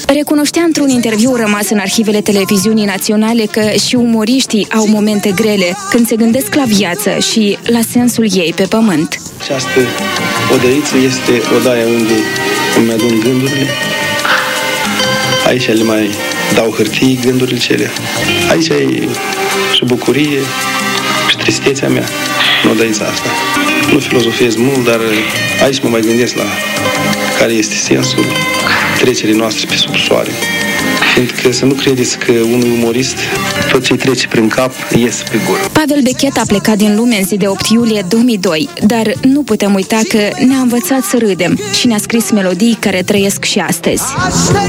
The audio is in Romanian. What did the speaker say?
Recunoștea într-un interviu rămas în arhivele televiziunii naționale că și umoriștii au momente grele când se gândesc la viață și la sensul ei pe pământ. Această odăiță este odaia unde îmi adun gândurile. Aici le mai dau hârtii, gândurile cele. Aici e și bucurie și tristețea mea în odăița asta. Nu filozofez mult, dar aici mă mai gândesc la care este sensul trecerii noastre pe sub soare. Fiindcă să nu credeți că unui umorist tot ce trece prin cap iese pe gură. Pavel Bechet a plecat din lume în zi de 8 iulie 2002, dar nu putem uita că ne-a învățat să râdem și ne-a scris melodii care trăiesc și astăzi.